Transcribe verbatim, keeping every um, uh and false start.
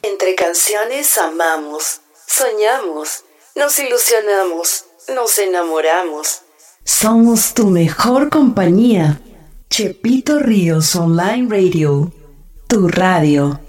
Entre canciones amamos, soñamos, nos ilusionamos, nos enamoramos. Somos tu mejor compañía. Chepito Ríos Online Radio, tu radio.